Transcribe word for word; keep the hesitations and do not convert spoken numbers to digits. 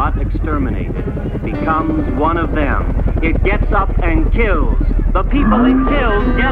not exterminated, becomes one of them. It gets up and kills. The people it kills get